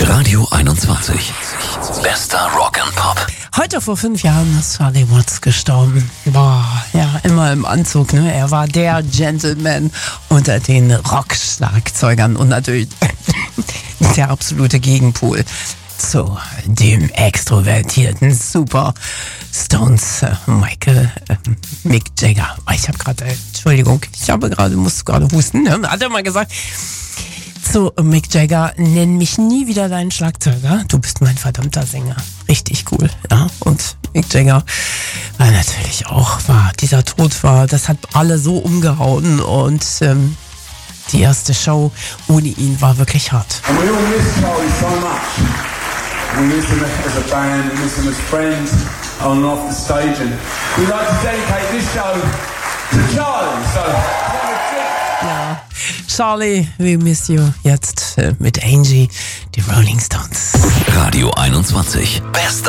Radio 21. Bester Rock and Pop. Heute vor 5 Jahren ist Charlie Watts gestorben. Boah, ja, immer im Anzug, ne? Er war der Gentleman unter den Rock-Schlagzeugern und natürlich der absolute Gegenpol zu dem extrovertierten Superstones Mick Jagger. Musste gerade husten, ne? Hat er mal gesagt. Zu Mick Jagger, nenn mich nie wieder deinen Schlagzeuger, du bist mein verdammter Sänger. Richtig cool, ja. Und Mick Jagger war natürlich auch, dieser Tod das hat alle so umgehauen und die erste Show ohne ihn war wirklich hart. And we all miss Charlie so much. We miss him as a band, we miss him as friends on and off the stage, and we'd like to dedicate this show to Charlie, so... Ja, Charlie, we miss you. Jetzt mit Angie, die Rolling Stones. Radio 21. Bester